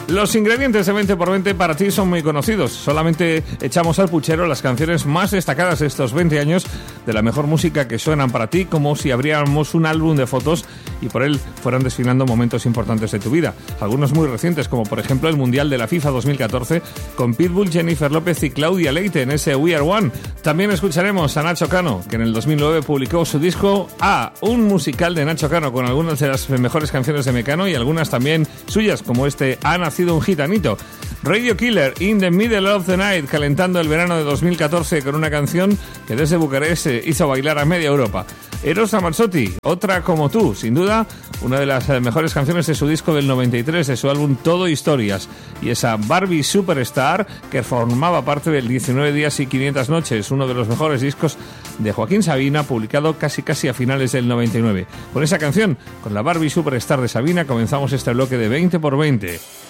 Los ingredientes de 20x20 para ti son muy conocidos. Solamente echamos al puchero las canciones más destacadas de estos 20 años de la mejor música que suenan para ti, como si abriéramos un álbum de fotos y por él fueran desfilando momentos importantes de tu vida. Algunos muy recientes, como por ejemplo el Mundial de la FIFA 2014, con Pitbull, Jennifer López y Claudia Leite en ese We Are One. También escucharemos a Nacho Cano, que en el 2009 publicó su disco A, un musical de Nacho Cano con algunas de las mejores canciones de Mecano y algunas también suyas, como este Ha nacido un gitanito. Radio Killer, In the Middle of the Night, calentando el verano de 2014 con una canción que desde Bucarest hizo bailar a media Europa. Eros Ramazzotti, Otra como tú, sin duda una de las mejores canciones de su disco del 93, de su álbum Todo Historias, y esa Barbie Superstar que formaba parte del 19 días y 500 noches, uno de los mejores discos de Joaquín Sabina, publicado casi a finales del 99. Con esa canción, con la Barbie Superstar de Sabina, comenzamos este bloque de 20x20.